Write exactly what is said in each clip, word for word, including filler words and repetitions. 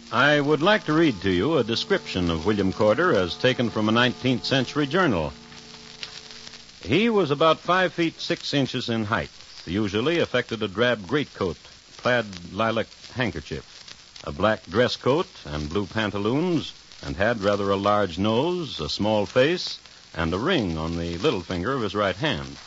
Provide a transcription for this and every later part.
I would like to read to you a description of William Corder as taken from a nineteenth century journal. He was about five feet six inches in height, usually affected a drab greatcoat, plaid lilac handkerchief, a black dress coat and blue pantaloons, and had rather a large nose, a small face, and a ring on the little finger of his right hand.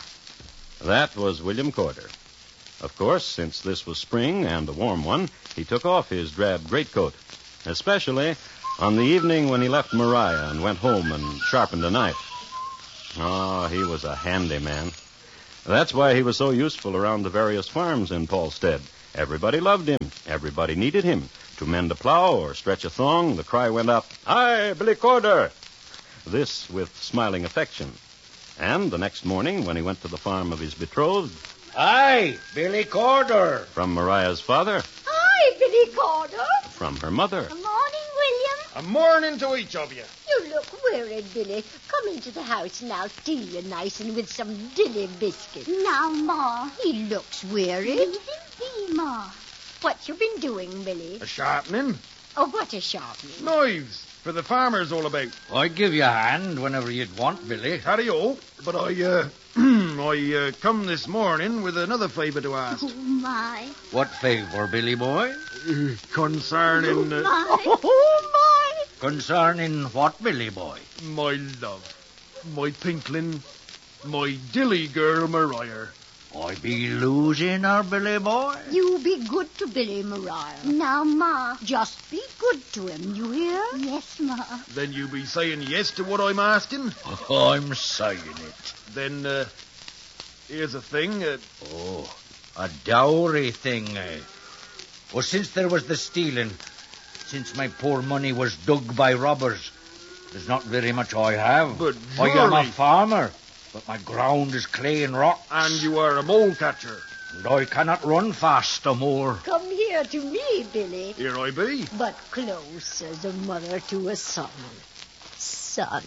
That was William Corder. Of course, since this was spring and a warm one, he took off his drab greatcoat, especially on the evening when he left Maria and went home and sharpened a knife. Oh, he was a handy man. That's why he was so useful around the various farms in Paulstead. Everybody loved him. Everybody needed him. To mend a plow or stretch a thong, the cry went up, "Aye, Billy Corder!" This with smiling affection. And the next morning, when he went to the farm of his betrothed, "Aye, Billy Corder!" from Maria's father. "Aye, Billy Corder!" from her mother. "Good morning, William." A morning to each of you. "You look worried, Billy. Come into the house and I'll steal you nice and with some dilly biscuits." "Now, Ma." "He looks worried." "Leave him be, Ma." "What you been doing, Billy?" A sharpening. "Oh, what a sharpening." Knives for the farmers all about. I'd give you a hand whenever you'd want, Billy. Howdy-o. But I, uh, I uh, come this morning with another favour to ask. Oh, my. What favour, Billy boy? Uh, concerning... Uh, My. "Oh, my." Concerning what, Billy boy? my love, my pinkling, my dilly girl Maria. I be losing her, Billy boy. "You be good to Billy, Maria. Now, Ma. Just be good to him, you hear?" Yes, Ma. Then you be saying yes to what I'm asking? I'm saying it. Then, uh, here's a thing. Uh, Oh, a dowry thing, eh? Well, since there was the stealing, since my poor money was dug by robbers, there's not very much I have. But I am a surely- farmer, but my ground is clay and rocks. and you are a mole catcher. And I cannot run fast no more. "Come here to me, Billy." Here I be. But close as a mother to a son. Son,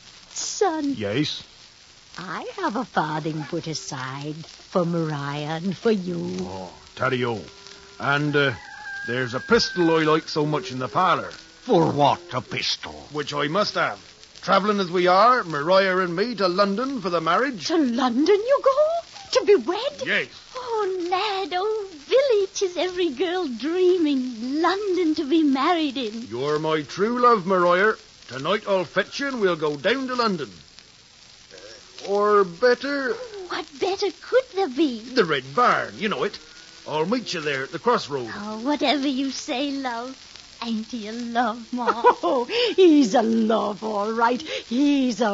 son, Yes? I have a farthing put aside for Maria and for you. Oh, Taddy-o. And, uh, there's a pistol I like so much in the parlour, For what, a pistol? which I must have. Travelling as we are, Maria and me, to London for the marriage. To London you go? To be wed? Yes. Oh, lad, oh, Billy, 'tis every girl dreaming. London to be married in. You're my true love, Maria. Tonight I'll fetch you and we'll go down to London. Uh, or better, What better could there be? the Red Barn. You know it. I'll meet you there at the crossroads. Oh, whatever you say, love. Ain't he a love, Ma? Oh, he's a love, all right. He's a